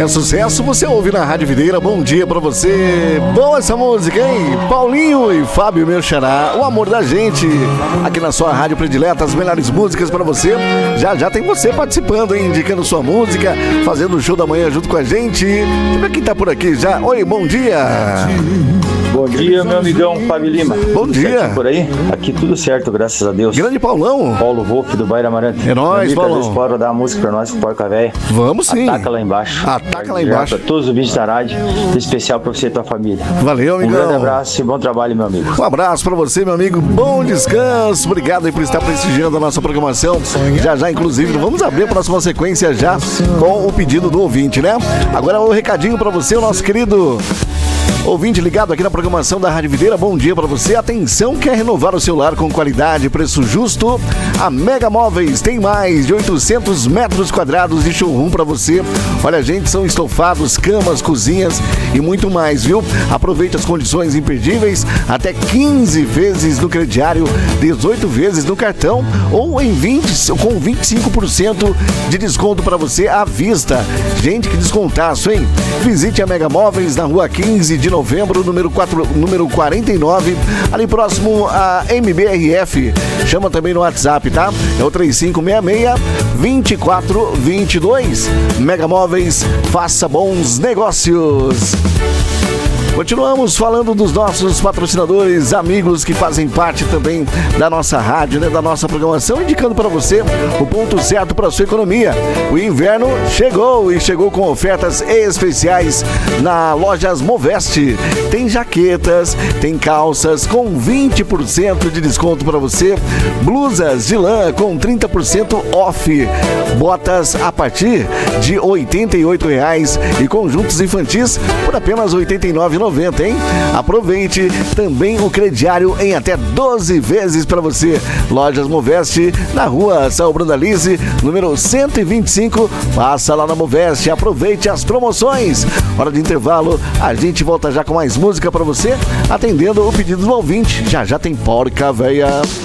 É sucesso, você ouve na Rádio Videira. Bom dia pra você. Boa essa música, hein? Paulinho e Fábio, meu xará, o amor da gente. Aqui na sua rádio predileta, as melhores músicas pra você. Já tem você participando, hein? Indicando sua música, fazendo o show da manhã junto com a gente. Deixa eu ver quem tá por aqui já. Oi, bom dia. Bom dia, meu amigão Fábio Lima. Bom dia. Por aí? Aqui tudo certo, graças a Deus. Grande Paulão. Paulo Wolff do Bairro Amarante. É nóis, Paulão. Pode dar uma música pra nós com Porca Véia. Vamos sim. Ataca lá embaixo. Ataca lá embaixo. Pra todos os vídeos da rádio, em especial pra você e tua família. Valeu, amigão. Um grande abraço e bom trabalho, meu amigo. Um abraço pra você, meu amigo. Bom descanso. Obrigado aí por estar prestigiando a nossa programação. Já, inclusive, vamos abrir a próxima sequência já com o pedido do ouvinte, né? Agora um recadinho pra você, o nosso querido ouvinte ligado aqui na programação da Rádio Videira. Bom dia pra você. Atenção, quer renovar o seu lar com qualidade e preço justo? A Mega Móveis tem mais de 800 metros quadrados de showroom pra você. Olha, gente, são estofados, camas, cozinhas e muito mais, viu? Aproveite as condições imperdíveis, até 15 vezes no crediário, 18 vezes no cartão ou em 20 com 25% de desconto pra você à vista. Gente, que descontaço, hein? Visite a Mega Móveis na rua 15 de novembro, número 49, ali próximo a MBRF. Chama também no WhatsApp, tá? É o 3566-2422. Mega Móveis, faça bons negócios. Continuamos falando dos nossos patrocinadores, amigos que fazem parte também da nossa rádio, né, da nossa programação, indicando para você o ponto certo para sua economia. O inverno chegou e chegou com ofertas especiais na Lojas Moveste. Tem jaquetas, tem calças com 20% de desconto para você, blusas de lã com 30% off, botas a partir de R$ 88,00 e conjuntos infantis por apenas R$ 89,90. Hein? Aproveite também o crediário em até 12 vezes para você. Lojas Moveste, na rua São Brandalize, número 125. Passa lá na Moveste, aproveite as promoções. Hora de intervalo, a gente volta já com mais música para você, atendendo o pedido do ouvinte. Já tem Porca Véia.